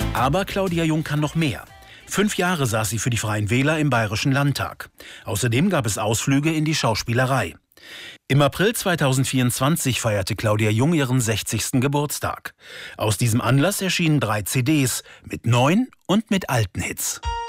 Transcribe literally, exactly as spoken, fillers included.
Aber Claudia Jung kann noch mehr. Fünf Jahre saß sie für die Freien Wähler im Bayerischen Landtag. Außerdem gab es Ausflüge in die Schauspielerei. Im April zweitausendvierundzwanzig feierte Claudia Jung ihren sechzigsten Geburtstag. Aus diesem Anlass erschienen drei C Ds mit neuen und mit alten Hits.